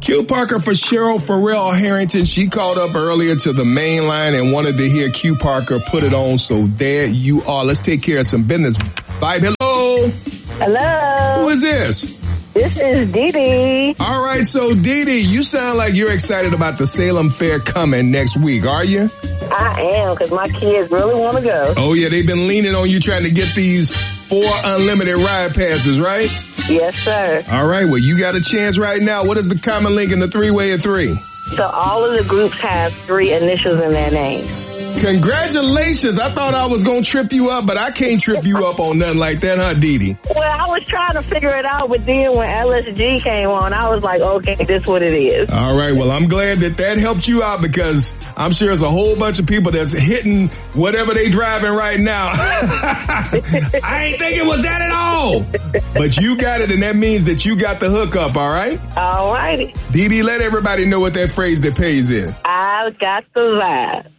Q Parker for Cheryl Farrell Harrington. She called up earlier to the main line and wanted to hear Q Parker put it on. So there you are. Let's take care of some business. Vibe, hello. Hello. Who is this? This is Dee Dee. All right, so Dee Dee, you sound like you're excited about the Salem Fair coming next week, are you? I am, because my kids really want to go. Oh, yeah, they've been leaning on you trying to get these 4 unlimited ride passes, right? Yes, sir. All right, well, you got a chance right now. What is the common link in the three-way of 3? So all of the groups have 3 initials in their names. Congratulations. I thought I was going to trip you up, but I can't trip you up on nothing like that, huh, Dee Dee? Well, I was trying to figure it out, but then when LSG came on, I was like, okay, this is what it is. All right, well, I'm glad that helped you out because I'm sure there's a whole bunch of people that's hitting whatever they driving right now. I ain't think it was that at all. But you got it, and that means that you got the hookup, all right? All righty. Dee Dee, let everybody know what that phrase that pays is. I've got the vibe.